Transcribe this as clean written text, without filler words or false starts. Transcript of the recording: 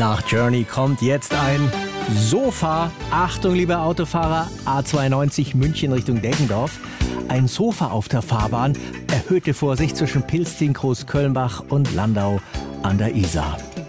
Nach Journey kommt jetzt ein Sofa. Achtung, liebe Autofahrer, A92 München Richtung Deggendorf. Ein Sofa auf der Fahrbahn. Erhöhte Vorsicht zwischen Pilsting, Großkölnbach und Landau an der Isar.